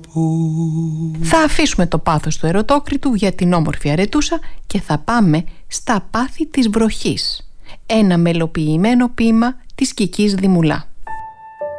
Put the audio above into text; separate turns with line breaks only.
Θα αφήσουμε το πάθος του ερωτόκριτου για την όμορφη αρετούσα και θα πάμε στα πάθη της βροχής. Ένα μελοποιημένο ποίημα της Κικής Δημουλά.